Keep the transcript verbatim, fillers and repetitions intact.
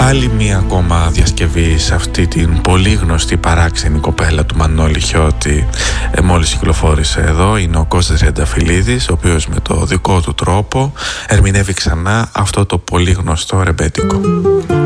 Άλλη μία ακόμα διασκευή σε αυτή την πολύ γνωστή παράξενη κοπέλα του Μανώλη Χιώτη, ε, μόλις κυκλοφόρησε εδώ. Είναι ο Κώστας Τριανταφυλλίδης, ο οποίος με το δικό του τρόπο ερμηνεύει ξανά αυτό το πολύ γνωστό ρεμπέτικο.